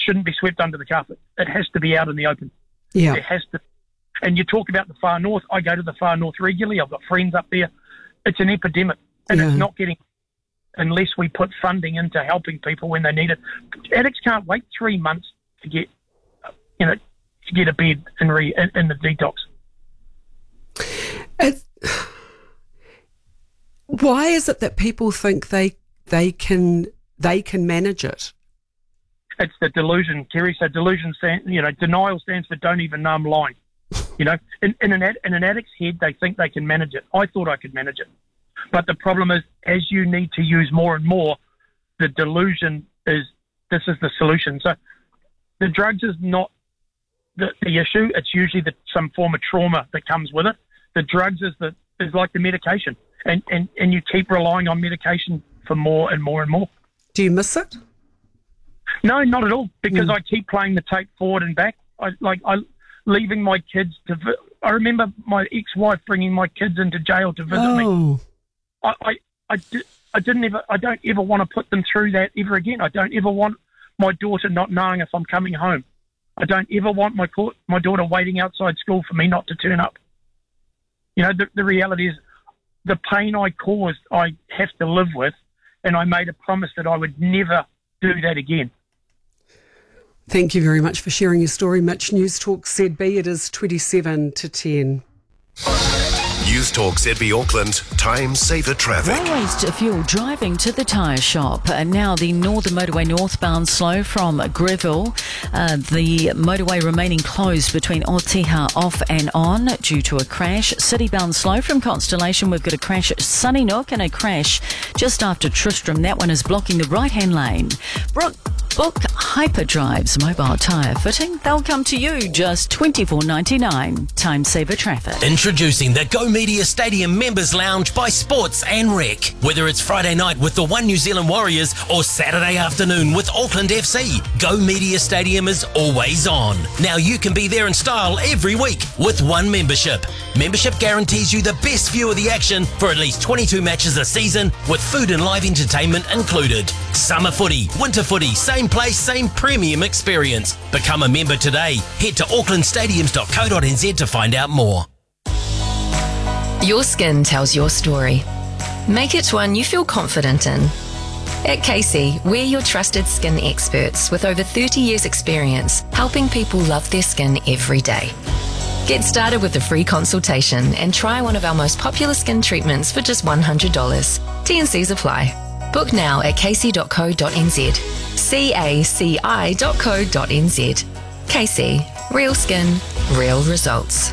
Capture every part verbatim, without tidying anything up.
shouldn't be swept under the carpet. It has to be out in the open. Yeah. It has to. And you talk about the far north. I go to the far north regularly. I've got friends up there. It's an epidemic, and Yeah. it's not getting, unless we put funding into helping people when they need it. Addicts can't wait three months to get, you know, to get a bed in, re, in, in the detox. It's, why is it that people think they they can they can manage it? It's the delusion, Kerry. So delusion, stand, you know, denial stands for don't even know I'm lying. You know, in, in an ad, in an addict's head, they think they can manage it. I thought I could manage it, but the problem is, as you need to use more and more, the delusion is this is the solution. So the drugs is not the, the issue. It's usually the, some form of trauma that comes with it. The drugs is the is like the medication, and, and, and you keep relying on medication for more and more and more. Do you miss it? No, not at all, because Mm. I keep playing the tape forward and back. I like I leaving my kids to. Vi- I remember my ex-wife bringing my kids into jail to visit me. Oh, I, I, I, di- I didn't ever. I don't ever want to put them through that ever again. I don't ever want my daughter not knowing if I'm coming home. I don't ever want my co- my daughter waiting outside school for me not to turn up. You know, the, the reality is, the pain I caused, I have to live with, and I made a promise that I would never do that again. thank you very much for sharing your story, Mitch. News Talk Z B, it is twenty-seven to ten. News Talk Z B Auckland, time saver traffic. Well waste fuel driving to the tyre shop. And now the Northern Motorway northbound slow from Greville. Uh, the motorway remaining closed between Oteha off and on due to a crash. Citybound slow from Constellation. We've got a crash at Sunnynook and a crash just after Tristram. That one is blocking the right-hand lane. Brook Book Hyperdrive's mobile tyre fitting. They'll come to you just twenty-four ninety-nine. Time saver traffic. Introducing the Go Media Stadium Members Lounge by Sports and Rec. Whether it's Friday night with the One New Zealand Warriors or Saturday afternoon with Auckland F C, Go Media Stadium is always on. Now you can be there in style every week with one membership. Membership guarantees you the best view of the action for at least twenty-two matches a season with food and live entertainment included. Summer footy, winter footy, same place, same premium experience. Become a member today. Head to auckland stadiums dot co dot n z to find out more. Your skin tells your story. Make it one you feel confident in. At Casey, we're your trusted skin experts with over thirty years experience helping people love their skin every day. Get started with a free consultation and try one of our most popular skin treatments for just one hundred dollars. T and Cs apply. Book now at casey dot co dot n z. C A C I dot co dot n z. Casey, real skin, real results.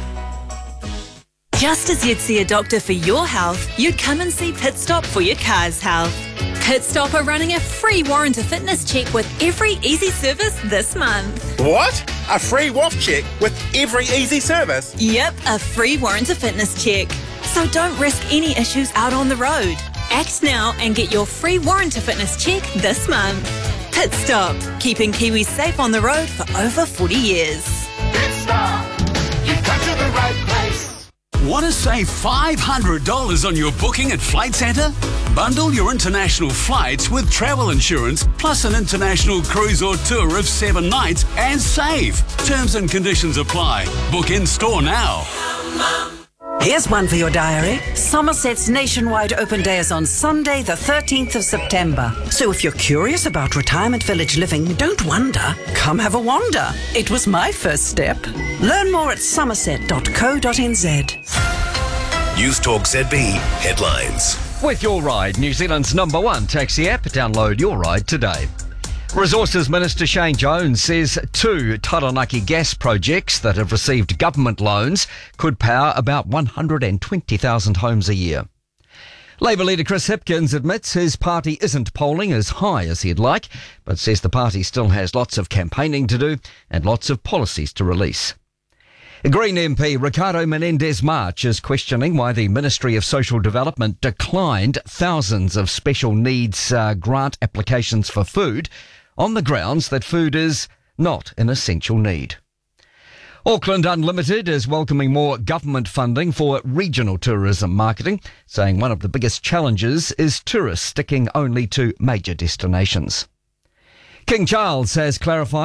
Just as you'd see a doctor for your health, you'd come and see Pit Stop for your car's health. Pit Stop are running a free warranty fitness check with every easy service this month. What? A free W A F check with every easy service? Yep, a free warranty fitness check. So don't risk any issues out on the road. Act now and get your free warranty fitness check this month. Pit Stop, keeping Kiwis safe on the road for over forty years. Pit Stop, you've come to the right place. Want to save five hundred dollars on your booking at Flight Centre? Bundle your international flights with travel insurance plus an international cruise or tour of seven nights and save. Terms and conditions apply. Book in store now. Here's one for your diary. Somerset's nationwide open day is on Sunday, the thirteenth of September. So if you're curious about retirement village living, don't wonder. Come have a wander. It was my first step. Learn more at somerset dot co dot n z. News Talk Z B headlines. With Your Ride, New Zealand's number one taxi app. Download Your Ride today. Resources Minister Shane Jones says two Taranaki gas projects that have received government loans could power about one hundred twenty thousand homes a year. Labour leader Chris Hipkins admits his party isn't polling as high as he'd like, but says the party still has lots of campaigning to do and lots of policies to release. Green M P Ricardo Menendez-March is questioning why the Ministry of Social Development declined thousands of special needs uh, grant applications for food on the grounds that food is not an essential need. Auckland Unlimited is welcoming more government funding for regional tourism marketing, saying one of the biggest challenges is tourists sticking only to major destinations. King Charles has clarified